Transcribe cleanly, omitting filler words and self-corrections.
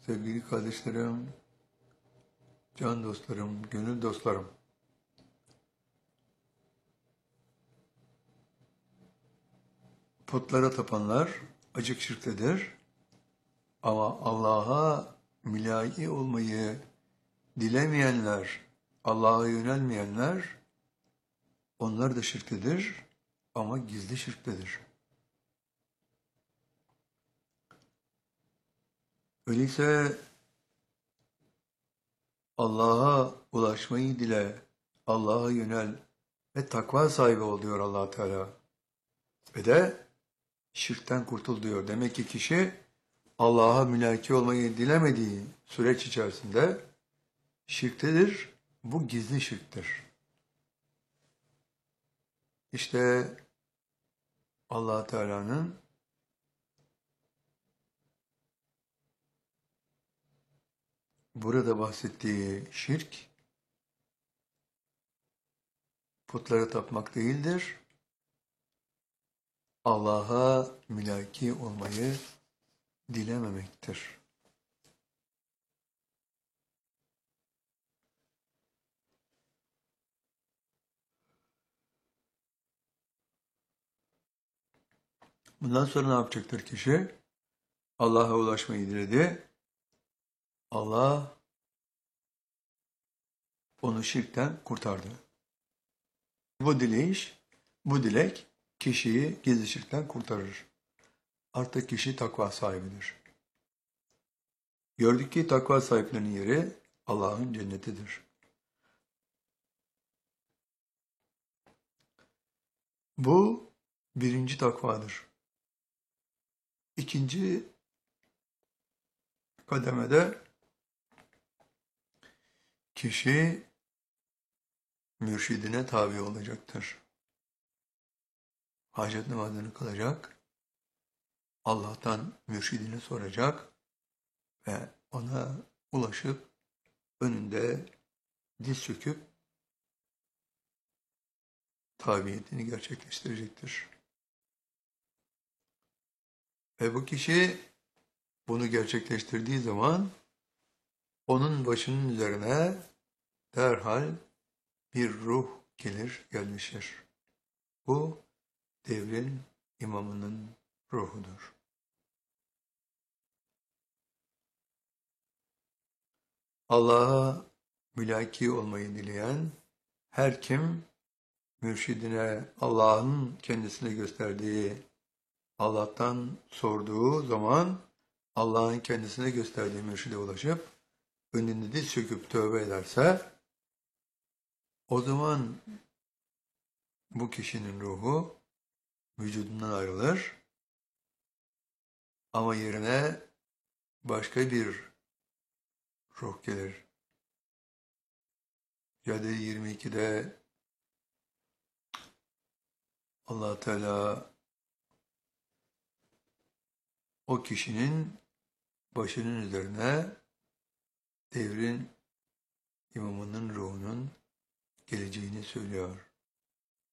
Sevgili kardeşlerim, can dostlarım, gönül dostlarım. Putlara tapanlar açık şirktedir. Ama Allah'a mülahi olmayı dilemeyenler, Allah'a yönelmeyenler, onlar da şirktedir ama gizli şirktedir. Öyleyse Allah'a ulaşmayı dile, Allah'a yönel ve takva sahibi ol diyor Allah Teala. Ve de şirkten kurtul diyor. Demek ki kişi Allah'a mülaki olmayı dilemediği süreç içerisinde şirktedir. Bu gizli şirktir. İşte Allah Teala'nın burada bahsettiği şirk putlara tapmak değildir. Allah'a mülaki olmayı dilememektir. Bundan sonra ne yapacaktır kişi? Allah'a ulaşmayı diledi. Allah onu şirkten kurtardı. Bu dileyiş, bu dilek kişiyi gizli şirkten kurtarır. Artık kişi takva sahibidir. Gördük ki takva sahiplerinin yeri Allah'ın cennetidir. Bu birinci takvadır. İkinci kademede kişi mürşidine tabi olacaktır. Hacet namazını kılacak, Allah'tan mürşidini soracak ve ona ulaşıp önünde diz çöküp tabiyetini gerçekleştirecektir. Ve bu kişi bunu gerçekleştirdiği zaman onun başının üzerine derhal bir ruh gelir, yerleşir. Bu devrin imamının ruhudur. Allah'a mülaki olmayı dileyen her kim mürşidine Allah'ın kendisine gösterdiği, Allah'tan sorduğu zaman Allah'ın kendisine gösterdiği mürşide ulaşıp önünde diz çöküp tövbe ederse o zaman bu kişinin ruhu vücudundan ayrılır ama yerine başka bir ruh gelir. Cadde 22'de Allah Teala o kişinin başının üzerine devrin imamının ruhunun geleceğini söylüyor.